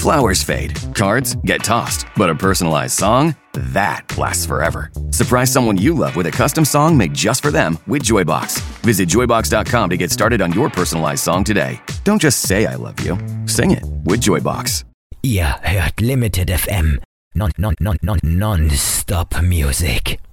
Flowers fade, cards get tossed, but a personalized song, that lasts forever. Surprise someone you love with a custom song made just for them with Joybox. Visit joybox.com to get started on your personalized song today. Don't just say I love you, sing it with Joybox. Ihr hört Limited FM. Non-Stop Music.